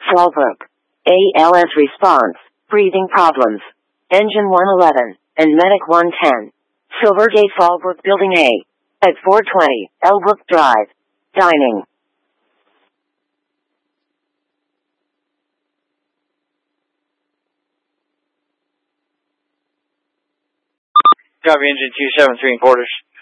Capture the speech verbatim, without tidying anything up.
Fallbrook. A L S response, breathing problems. Engine one eleven, and Medic one ten. Silvergate Fallbrook Building A. At four twenty, Elbrook Drive. Dining. Copy engine two seven three and quarters.